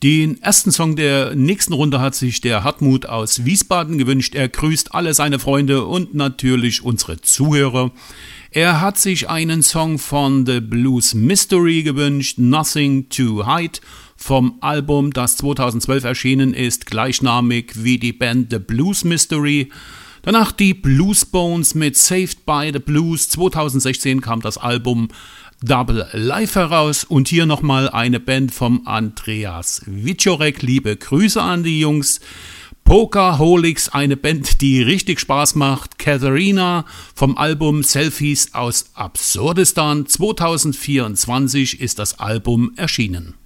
Den ersten Song der nächsten Runde hat sich der Hartmut aus Wiesbaden gewünscht. Er grüßt alle seine Freunde und natürlich unsere Zuhörer. Er hat sich einen Song von The Blues Mystery gewünscht, Nothing to Hide, vom Album, das 2012 erschienen ist, gleichnamig wie die Band The Blues Mystery. Danach die Blues Bones mit Saved by the Blues. 2016 kam das Album Double Life heraus und hier nochmal eine Band vom Andreas Wieczorek. Liebe Grüße an die Jungs. Pokerholics, eine Band, die richtig Spaß macht. Katharina vom Album Selfies aus Absurdistan. 2024 ist das Album erschienen.